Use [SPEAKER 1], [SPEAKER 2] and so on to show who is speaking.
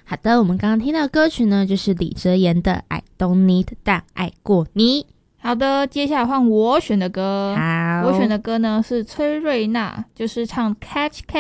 [SPEAKER 1] 好的，我们刚刚听到的歌曲呢，就是李哲言的 I Don't Need 但爱过你。
[SPEAKER 2] 好的，接下来换我选的歌。
[SPEAKER 1] 好，
[SPEAKER 2] 我选的歌呢是崔瑞娜，就是唱 Catch Catch